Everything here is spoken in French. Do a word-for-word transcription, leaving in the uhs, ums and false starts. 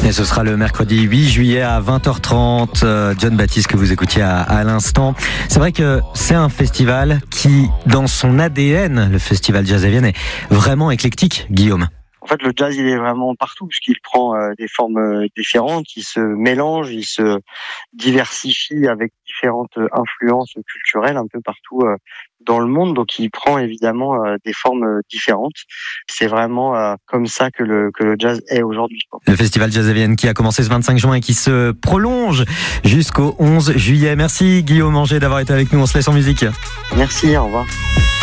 Et ce sera le mercredi huit juillet à vingt heures trente. Euh, John Baptiste que vous écoutiez à, à l'instant. C'est vrai que c'est un festival qui, dans son A D N, le Festival Jazz à Vienne, est vraiment éclectique, Guillaume. En fait, le jazz, il est vraiment partout, puisqu'il prend euh, des formes euh, différentes, il se mélange, il se diversifie avec différentes euh, influences culturelles un peu partout euh, dans le monde. Donc, il prend évidemment euh, des formes euh, différentes. C'est vraiment euh, comme ça que le, que le jazz est aujourd'hui. Le Festival Jazz à Vienne qui a commencé ce vingt-cinq juin et qui se prolonge jusqu'au onze juillet. Merci Guillaume Anger d'avoir été avec nous. On se laisse en musique. Merci, au revoir.